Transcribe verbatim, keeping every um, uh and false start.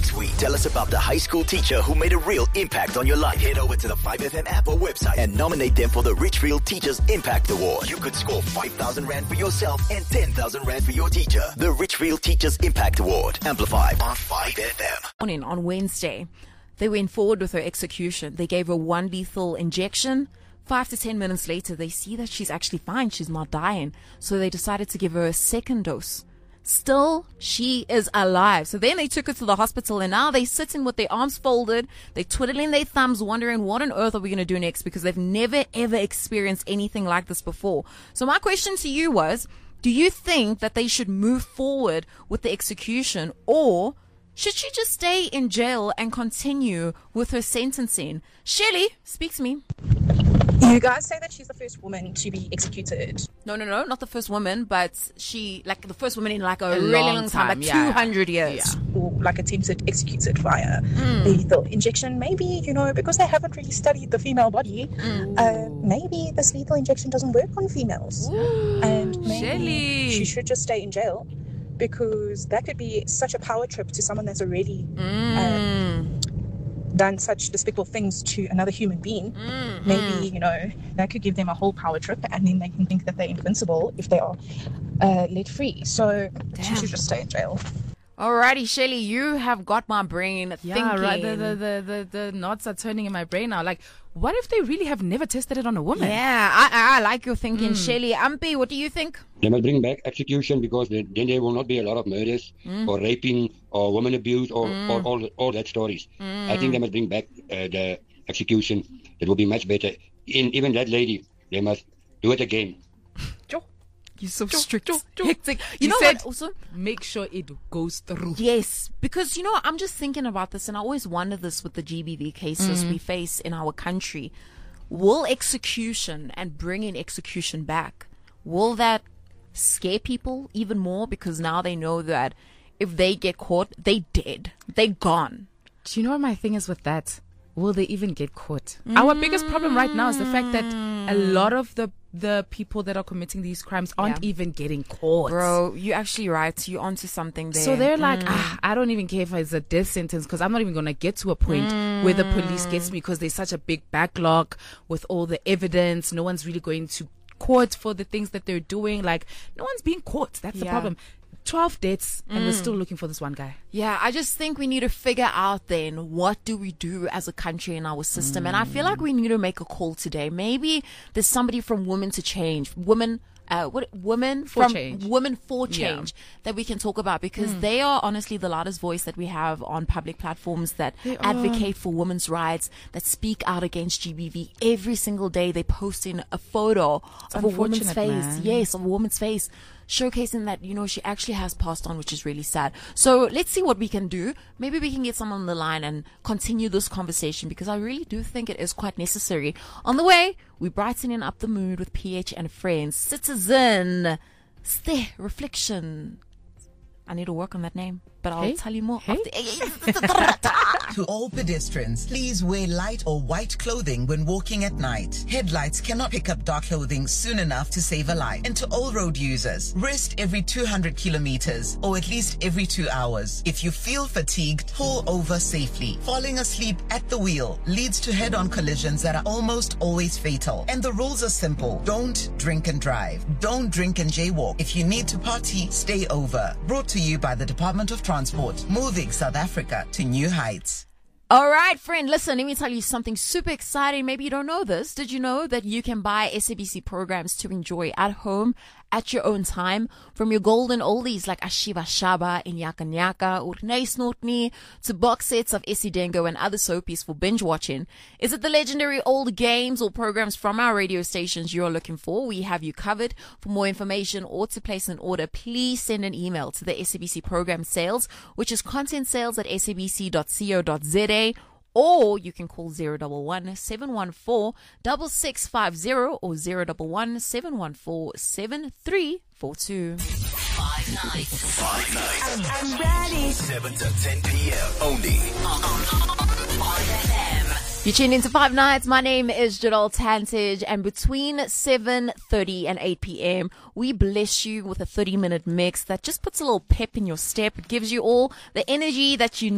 next week. Tell us about the high school teacher who made a real impact on your life. Head over to the five F M app or website and nominate them for the Richfield Teachers Impact Award. You could score five thousand rand for yourself and ten thousand rand for your teacher. The Richfield Teachers Impact Award. Amplified on five F M. On, on Wednesday, they went forward with her execution. They gave her one lethal injection. Five to ten minutes later, they see that she's actually fine. She's not dying. So they decided to give her a second dose. Still, she is alive. So then they took her to the hospital, and now they're sitting with their arms folded. They're twiddling their thumbs, wondering what on earth are we going to do next, because they've never, ever experienced anything like this before. So my question to you was, do you think that they should move forward with the execution, or should she just stay in jail and continue with her sentencing? Shelley, speak to me. You guys say that she's the first woman to be executed. No, no, no, not the first woman, but she, like the first woman in like a, A really long long time, time, like yeah. two hundred years. Yeah. Or like attempted executed via Mm. lethal injection. Maybe, you know, because they haven't really studied the female body, Mm. uh, maybe this lethal injection doesn't work on females. Ooh, and maybe Shelley. she should just stay in jail, because that could be such a power trip to someone that's already Mm. um, done such despicable things to another human being. Mm. Maybe, you know, that could give them a whole power trip, and then they can think that they're invincible if they are uh, let free. So she Damn. should just stay in jail. Alrighty, Shelley, you have got my brain Yeah, thinking. right. The, the, the, the, the knots are turning in my brain now. Like, what if they really have never tested it on a woman? Yeah, I, I like your thinking, Shelley. Ampi, what do you think? They must bring back execution, because then there will not be a lot of murders or raping or women abuse or, or all all that stories. I think they must bring back uh, the execution. It will be much better. In even that lady, they must do it again. You're so Jo, strict. jo, jo. Hectic. You You know said- what also? Make sure it goes through. Yes, because, you know, I'm just thinking about this, and I always wonder this with the G B V cases we face in our country. Will execution and bringing execution back, will that scare people even more? Because now they know that if they get caught, they dead. They gone. Do you know what my thing is with that? Will they even get caught? Our biggest problem right now is the fact that a lot of the the people that are committing these crimes aren't Yeah. even getting caught. Bro, you're actually right. You're onto something there. So they're like, ah, I don't even care if it's a death sentence, because I'm not even going to get to a point where the police gets me, because there's such a big backlog with all the evidence. No one's really going to court for the things that they're doing. Like, no one's being caught. That's the Yeah. problem. twelve deaths, and we're still looking for this one guy. Yeah, I just think we need to figure out then, what do we do as a country in our system? And I feel like we need to make a call today. Maybe there's somebody from Women to Change, Women, uh, what, Women For from Change. Women for Yeah. Change that we can talk about, because they are honestly the loudest voice that we have on public platforms that They advocate for women's rights, that speak out against G B V. Every single day they post in a photo of a woman's unfortunate, face. man. Yes, of a woman's face, showcasing that, you know, she actually has passed on, which is really sad. So let's see what we can do. Maybe we can get someone on the line and continue this conversation, because I really do think it is quite necessary. On the way, we're brightening up the mood with P H and friends. Citizen Ste Reflection. I need to work on that name, but I'll Hey? tell you more Hey? after. To all pedestrians, please wear light or white clothing when walking at night. Headlights cannot pick up dark clothing soon enough to save a life. And to all road users, rest every two hundred kilometers or at least every two hours. If you feel fatigued, pull over safely. Falling asleep at the wheel leads to head-on collisions that are almost always fatal. And the rules are simple. Don't drink and drive. Don't drink and jaywalk. If you need to party, stay over. Brought to you by the Department of Transport, moving South Africa to new heights. All right, friend, listen, let me tell you something super exciting. Maybe you don't know this. Did you know that you can buy S A B C programs to enjoy at home at your own time? From your golden oldies like Ashiva Shaba, Inyaka Nyaka, Urne Snortni, to box sets of Isidengo and other soapies for binge watching. Is it the legendary old games or programs from our radio stations you're looking for? We have you covered. For more information or to place an order, please send an email to the S A B C program sales, which is content sales at s a b c dot co dot z a. Or you can call zero one one, seven one four, six six five zero or zero one one, seven one four, seven three four two. Five nights. Five nights. I'm ready. seven to ten p.m. only on five F M. You tune into Five Nights. My name is Jadal Tantage, and between seven thirty and eight p.m., we bless you with a thirty-minute mix that just puts a little pep in your step. It gives you all the energy that you